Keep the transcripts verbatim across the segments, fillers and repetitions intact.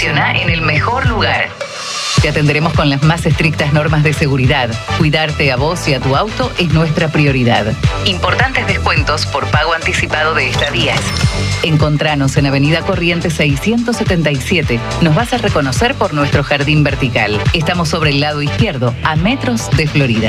Estaciona en el mejor lugar. Te atenderemos con las más estrictas normas de seguridad. Cuidarte a vos y a tu auto es nuestra prioridad. Importantes descuentos por pago anticipado de estadías. Encontranos en Avenida Corrientes seiscientos setenta y siete. Nos vas a reconocer por nuestro jardín vertical. Estamos sobre el lado izquierdo, a metros de Florida.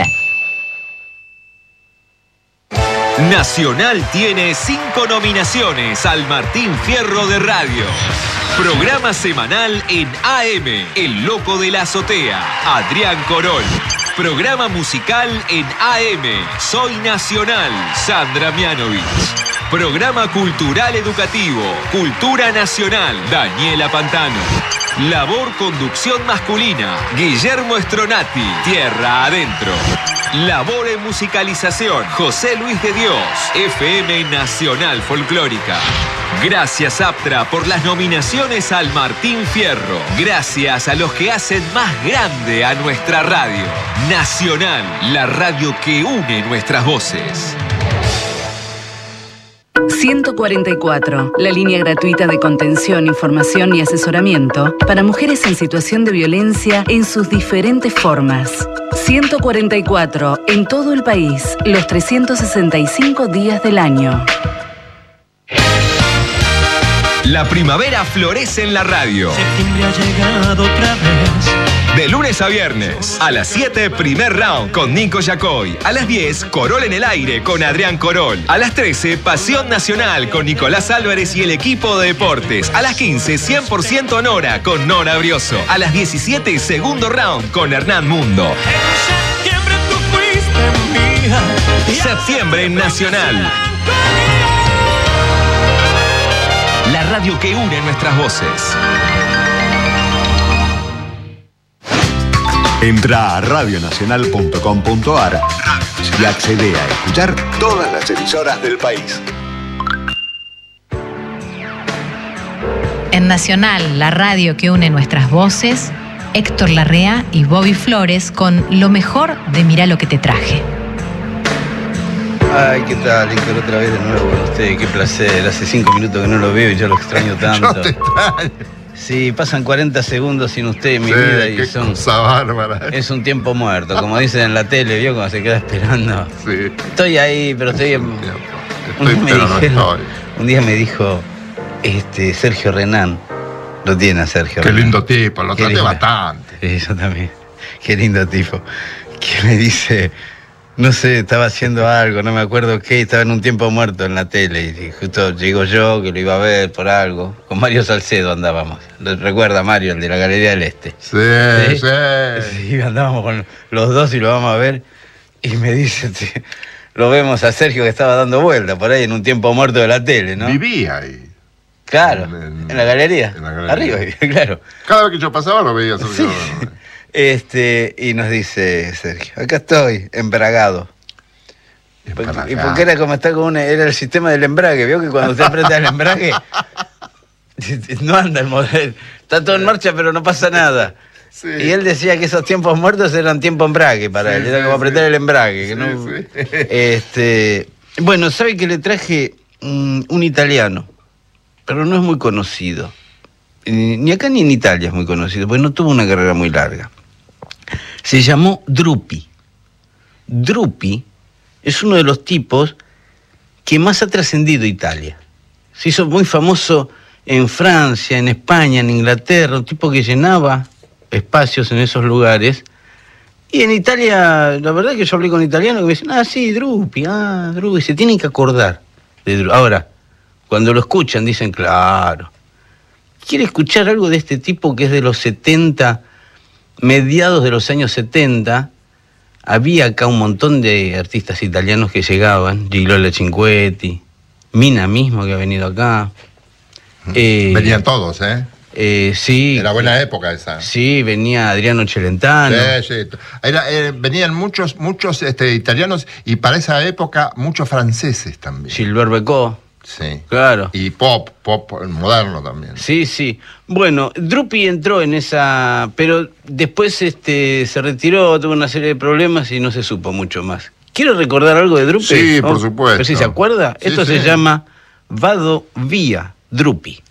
Nacional tiene cinco nominaciones al Martín Fierro de Radio. Programa semanal en A M, El Loco de la Azotea, Adrián Corol. Programa musical en A M, Soy Nacional, Sandra Mianovich. Programa cultural educativo, Cultura Nacional, Daniela Pantano. Labor conducción masculina, Guillermo Stronati, Tierra Adentro. Labor en musicalización, José Luis de Dios, F M Nacional Folclórica. Gracias, Aptra, por las nominaciones al Martín Fierro. Gracias a los que hacen más grande a nuestra radio. Nacional, la radio que une nuestras voces. ciento cuarenta y cuatro, la línea gratuita de contención, información y asesoramiento para mujeres en situación de violencia en sus diferentes formas. ciento cuarenta y cuatro, en todo el país, los trescientos sesenta y cinco días del año. La primavera florece en la radio. Septiembre ha llegado otra vez. De lunes a viernes, a las siete, primer round con Nico Yacoy. A las diez, Corol en el aire con Adrián Corol. A las trece, Pasión Nacional con Nicolás Álvarez y el equipo de deportes. A las quince, cien por ciento Nora con Nora Brioso. A las diecisiete, segundo round con Hernán Mundo. En septiembre tú fuiste mía. Septiembre en Nacional. La radio que une nuestras voces. Entra a radio nacional punto com punto a r y accede a escuchar todas las emisoras del país. En Nacional, la radio que une nuestras voces, Héctor Larrea y Bobby Flores con lo mejor de Mirá lo que te traje. Ay, ¿qué tal, Héctor? Otra vez de nuevo con usted, qué placer. Hace cinco minutos que no lo veo y yo lo extraño tanto. Yo te extraño. Sí, pasan cuarenta segundos sin usted en mi sí, vida y qué son, cosa bárbara. Es un tiempo muerto, como dicen en la tele, ¿vio? Cuando se queda esperando. Sí. Estoy ahí, pero estoy... En... Estoy, un, día pero me no dijeron, estoy. un día me dijo este, Sergio Renán, lo tiene a Sergio Qué Renán. lindo tipo, lo Qué traté lindo. bastante. Sí, yo también. Qué lindo tipo. Que me dice... No sé, estaba haciendo algo, no me acuerdo qué, estaba en un tiempo muerto en la tele y justo llegó yo, que lo iba a ver por algo. Con Mario Salcedo andábamos. ¿Recuerda Mario, el de la Galería del Este? Sí, sí. sí. Sí, andábamos con los dos y lo vamos a ver. Y me dice, sí, lo vemos a Sergio que estaba dando vuelta por ahí en un tiempo muerto de la tele, ¿no? Vivía ahí. Claro, en, en, en la galería. En la galería. Arriba, claro. Cada vez que yo pasaba lo veía Sergio. Sí. Este, y nos dice Sergio, acá estoy, embragado. Porque, y porque era como estar con una, era el sistema del embrague, ¿vio? Que cuando usted aprieta el embrague, no anda el modelo. Está todo en marcha, pero no pasa nada. Sí. Y él decía que esos tiempos muertos eran tiempo embrague para sí, él, era sí, como apretar sí. el embrague. Que sí, no, sí. Este, bueno, ¿sabe que le traje um, un italiano? Pero no es muy conocido. Ni acá ni en Italia es muy conocido, porque no tuvo una carrera muy larga. Se llamó Drupi. Drupi es uno de los tipos que más ha trascendido Italia. Se hizo muy famoso en Francia, en España, en Inglaterra, un tipo que llenaba espacios en esos lugares. Y en Italia, la verdad que yo hablé con italianos que me dicen, ah, sí, Drupi, ah, Drupi, se tienen que acordar de Drupi. Ahora, cuando lo escuchan dicen, claro. ¿Quiere escuchar algo de este tipo que es de los setenta, mediados de los años setenta? Había acá un montón de artistas italianos que llegaban, Gigliola Cinquetti, Mina mismo que ha venido acá. Eh, Venían todos, ¿eh? Eh, sí. Era buena época esa. Sí, venía Adriano Celentano. Sí, sí. Era, eh, venían muchos, muchos este, italianos y para esa época muchos franceses también. Gilbert Becot. Sí. Claro. Y pop, pop moderno también. Sí, sí. Bueno, Drupi entró en esa, pero después este, se retiró, tuvo una serie de problemas y no se supo mucho más. ¿Quiero recordar algo de Drupi? Sí, ¿Oh? por supuesto. Pero si se acuerda, sí, esto sí. se llama Vado Via Drupi.